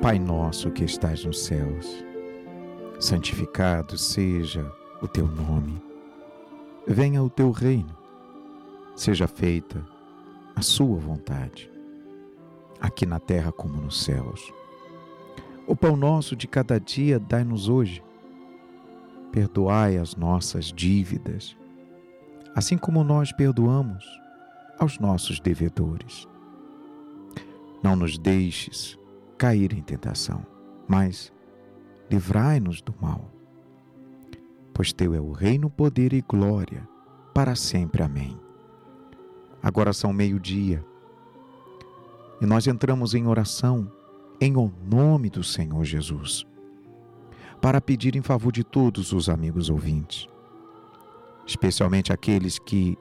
Pai nosso que estás nos céus, santificado seja o teu nome. Venha o teu reino, seja feita a sua vontade, aqui na terra como nos céus. O pão nosso de cada dia dai-nos hoje. Perdoai as nossas dívidas, assim como nós perdoamos aos nossos devedores. Não nos deixes cair em tentação, mas livrai-nos do mal. Pois teu é o reino, poder e glória, para sempre. Amém. Agora são 12:00 e nós entramos em oração em o nome do Senhor Jesus, para pedir em favor de todos os amigos ouvintes, especialmente aqueles que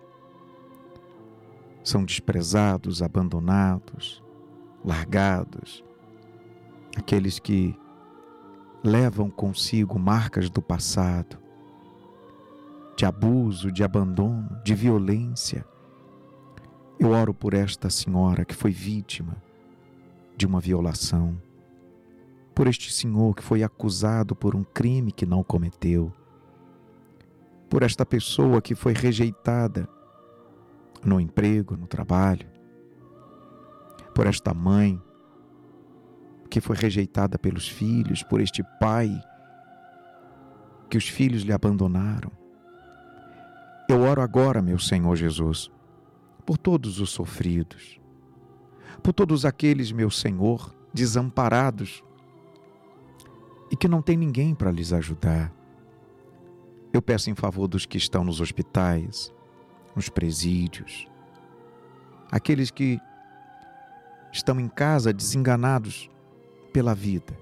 são desprezados, abandonados, largados, aqueles que levam consigo marcas do passado, de abuso, de abandono, de violência. Eu oro por esta senhora que foi vítima de uma violação, por este senhor que foi acusado por um crime que não cometeu, por esta pessoa que foi rejeitada no emprego, no trabalho, por esta mãe que foi rejeitada pelos filhos, por este pai que os filhos lhe abandonaram. Eu oro agora, meu Senhor Jesus, por todos os sofridos, por todos aqueles, meu Senhor, desamparados e que não tem ninguém para lhes ajudar. Eu peço em favor dos que estão nos hospitais, nos presídios, aqueles que estão em casa desenganados pela vida.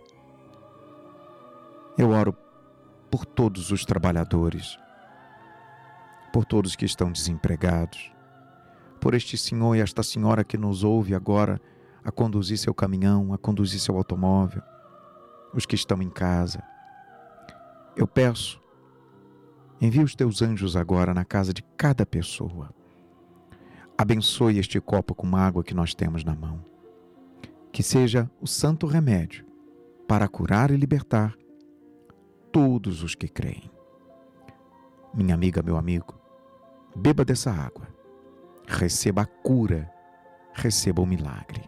Eu oro por todos os trabalhadores, por todos que estão desempregados, por este senhor e esta senhora que nos ouve agora a conduzir seu caminhão, a conduzir seu automóvel, os que estão em casa. Eu peço, envia os teus anjos agora na casa de cada pessoa. Abençoe este copo com água que nós temos na mão. Que seja o santo remédio para curar e libertar todos os que creem. Minha amiga, meu amigo, beba dessa água. Receba a cura, receba o milagre.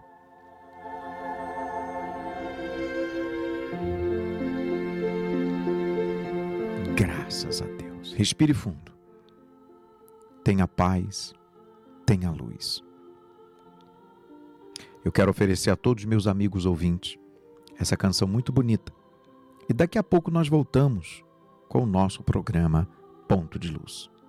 Graças a Deus. Respire fundo. Tenha paz, tenha luz. Eu quero oferecer a todos os meus amigos ouvintes essa canção muito bonita. E daqui a pouco nós voltamos com o nosso programa Ponto de Luz.